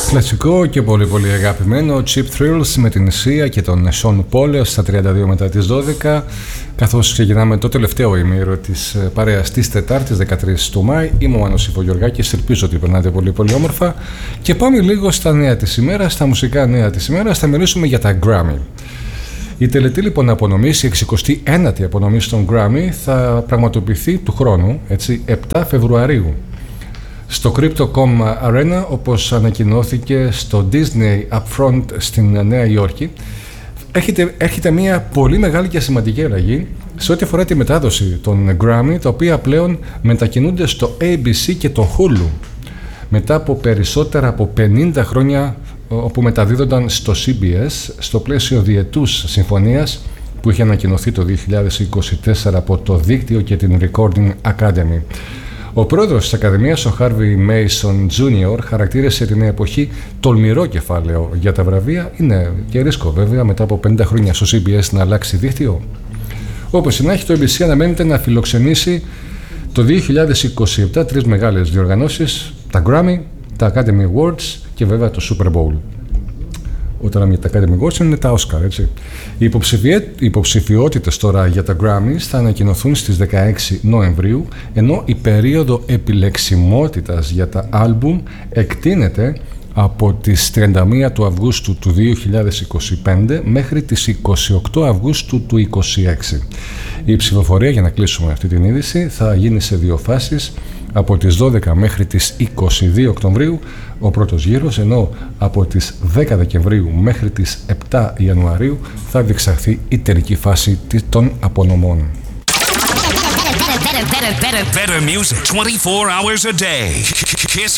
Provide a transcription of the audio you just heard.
Κλασικό και πολύ πολύ αγαπημένο Cheap Thrills με την Sia και τον Sean Paul στα 32 μετά τις 12, καθώς ξεκινάμε το τελευταίο ημίρο της παρέας της Τετάρτης 13 του Μάη. Είμαι ο Μάνος Ιβογιοργάκης, ελπίζω ότι περνάτε πολύ πολύ όμορφα και πάμε λίγο στα νέα της ημέρας, στα μουσικά νέα της ημέρας. Θα μιλήσουμε για τα Grammy. Η τελετή λοιπόν απονομής, η 69η απονομή στον Grammy θα πραγματοποιηθεί του χρόνου, έτσι, 7 Φεβρουαρίου. Στο Crypto.com Arena, όπως ανακοινώθηκε στο Disney Upfront στην Νέα Υόρκη, έρχεται μια πολύ μεγάλη και σημαντική αλλαγή σε ό,τι αφορά τη μετάδοση των Grammy, τα οποία πλέον μετακινούνται στο ABC και το Hulu μετά από περισσότερα από 50 χρόνια όπου μεταδίδονταν στο CBS στο πλαίσιο διετούς συμφωνίας που είχε ανακοινωθεί το 2024 από το δίκτυο και την Recording Academy. Ο πρόεδρος της Ακαδημίας, ο Harvey Mason Jr., χαρακτήρισε την εποχή τολμηρό κεφάλαιο για τα βραβεία. Είναι και ρίσκο βέβαια μετά από 50 χρόνια στο CBS να αλλάξει δίκτυο. Όπως να έχει, το ABC αναμένεται να φιλοξενήσει το 2027 τρεις μεγάλες διοργανώσεις, τα Grammy, τα Academy Awards και βέβαια το Super Bowl. Όταν για τα Academy Awards είναι τα Oscar, έτσι. Οι υποψηφιότητες τώρα για τα Grammys θα ανακοινωθούν στις 16 Νοεμβρίου, ενώ η περίοδο επιλεξιμότητας για τα άλμπουμ εκτείνεται από τις 31 του Αυγούστου του 2025 μέχρι τις 28 Αυγούστου του 2026. Η ψηφοφορία, για να κλείσουμε αυτή την είδηση, θα γίνει σε δύο φάσεις, από τις 12 μέχρι τις 22 Οκτωβρίου ο πρώτος γύρος, ενώ από τις 10 Δεκεμβρίου μέχρι τις 7 Ιανουαρίου θα διεξαχθεί η τελική φάση των απονομών. Better music 24 hours a day. Kiss